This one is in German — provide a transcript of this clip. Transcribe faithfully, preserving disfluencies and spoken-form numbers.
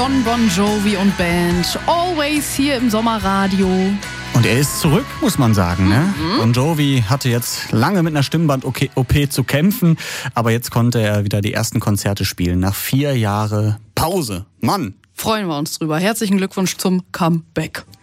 Von Bon Jovi und Band. Always hier im Sommerradio. Und er ist zurück, muss man sagen. Ne? Mhm. Bon Jovi hatte jetzt lange mit einer Stimmband-O P zu kämpfen, aber jetzt konnte er wieder die ersten Konzerte spielen. Nach vier Jahren Pause. Mann! Freuen wir uns drüber. Herzlichen Glückwunsch zum Comeback.